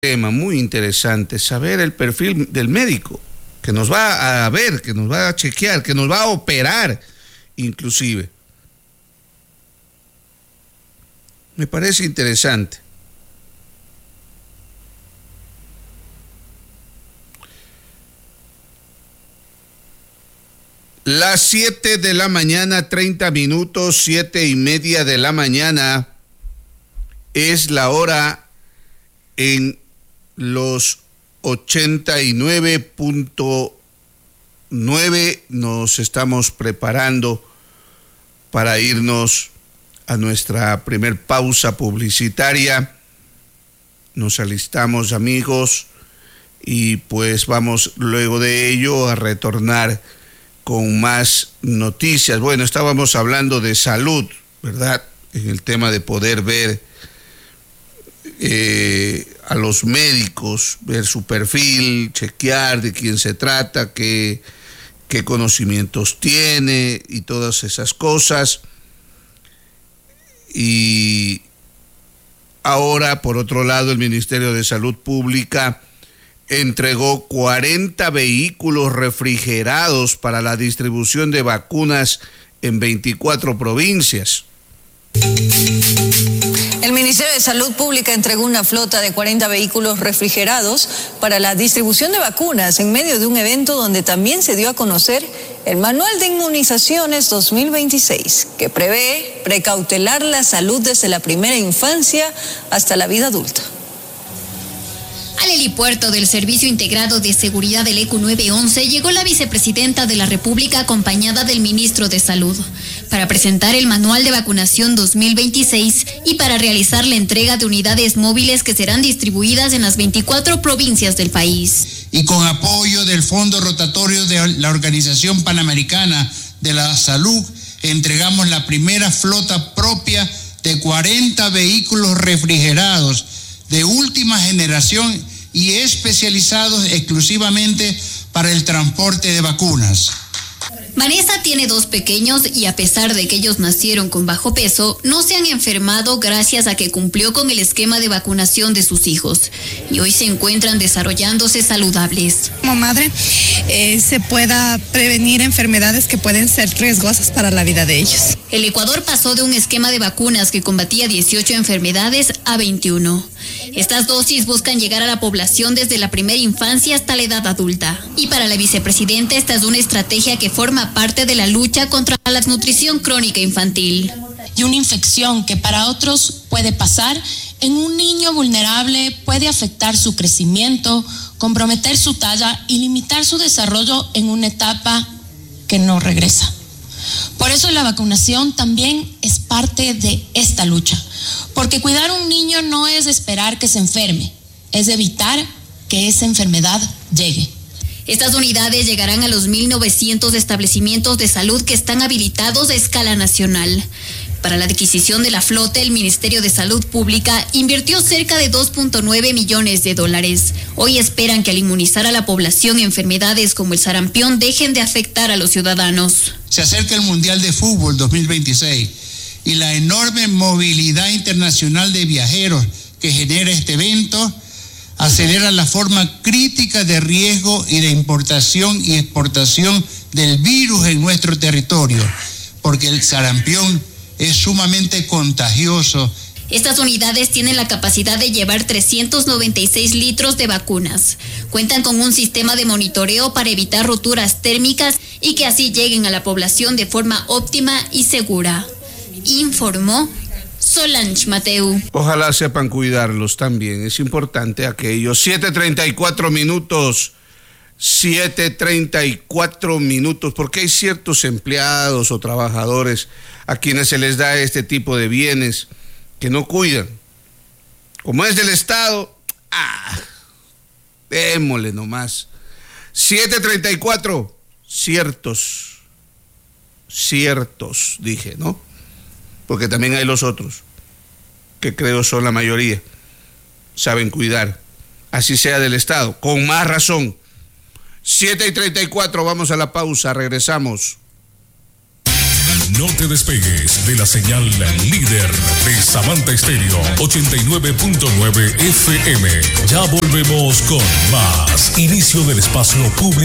tema muy interesante, saber el perfil del médico que nos va a ver, que nos va a chequear, que nos va a operar, inclusive. Me parece interesante. Las 7 de la mañana, 30 minutos, 7:30 de la mañana, es la hora en los 89.9. Nos estamos preparando para irnos a nuestra primer pausa publicitaria. Nos alistamos, amigos, y pues vamos luego de ello a retornar con más noticias. Bueno, estábamos hablando de salud, ¿verdad? En el tema de poder ver a los médicos, ver su perfil, chequear de quién se trata, qué conocimientos tiene y todas esas cosas. Y ahora, por otro lado, el Ministerio de Salud Pública entregó 40 vehículos refrigerados para la distribución de vacunas en 24 provincias. El Ministerio de Salud Pública entregó una flota de 40 vehículos refrigerados para la distribución de vacunas en medio de un evento donde también se dio a conocer el Manual de Inmunizaciones 2026, que prevé precautelar la salud desde la primera infancia hasta la vida adulta. Al helipuerto del Servicio Integrado de Seguridad del ECU 911 llegó la vicepresidenta de la República acompañada del ministro de Salud para presentar el Manual de Vacunación 2026 y para realizar la entrega de unidades móviles que serán distribuidas en las 24 provincias del país. Y con apoyo del Fondo Rotatorio de la Organización Panamericana de la Salud, entregamos la primera flota propia de 40 vehículos refrigerados de última generación y especializados exclusivamente para el transporte de vacunas. Vanessa tiene 2 pequeños y a pesar de que ellos nacieron con bajo peso, no se han enfermado gracias a que cumplió con el esquema de vacunación de sus hijos y hoy se encuentran desarrollándose saludables. Como madre, se pueda prevenir enfermedades que pueden ser riesgosas para la vida de ellos. El Ecuador pasó de un esquema de vacunas que combatía 18 enfermedades a 21. Estas dosis buscan llegar a la población desde la primera infancia hasta la edad adulta. Y para la vicepresidenta esta es una estrategia que forma parte de la lucha contra la desnutrición crónica infantil. Y una infección que para otros puede pasar, en un niño vulnerable puede afectar su crecimiento, comprometer su talla y limitar su desarrollo en una etapa que no regresa. Por eso la vacunación también es parte de esta lucha, porque cuidar a un niño no es esperar que se enferme, es evitar que esa enfermedad llegue. Estas unidades llegarán a los 1.900 establecimientos de salud que están habilitados a escala nacional. Para la adquisición de la flota, el Ministerio de Salud Pública invirtió cerca de $2.9 millones. Hoy esperan que al inmunizar a la población enfermedades como el sarampión dejen de afectar a los ciudadanos. Se acerca el Mundial de Fútbol 2026 y la enorme movilidad internacional de viajeros que genera este evento acelera la forma crítica de riesgo y de importación y exportación del virus en nuestro territorio, porque el sarampión es sumamente contagioso. Estas unidades tienen la capacidad de llevar 396 litros de vacunas. Cuentan con un sistema de monitoreo para evitar roturas térmicas y que así lleguen a la población de forma óptima y segura. Informó Solange Mateu. Ojalá sepan cuidarlos también. Es importante aquello. 7:34 minutos. 7:34 minutos, porque hay ciertos empleados o trabajadores a quienes se les da este tipo de bienes que no cuidan. Como es del Estado, démosle nomás. 7:34, ciertos, dije, ¿no? Porque también hay los otros, que creo son la mayoría, saben cuidar, así sea del Estado, con más razón. 7:34, vamos a la pausa, regresamos. No te despegues de la señal líder de Samantha Estéreo 89.9 FM. Ya volvemos con más. Inicio del espacio público.